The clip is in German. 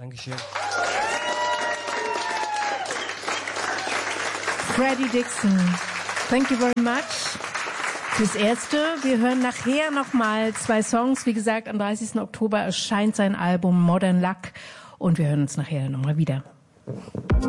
Dankeschön. Freddie Dixon, thank you very much. Fürs Erste, wir hören nachher nochmal 2 Songs. Wie gesagt, am 30. Oktober erscheint sein Album Modern Luck und wir hören uns nachher nochmal wieder.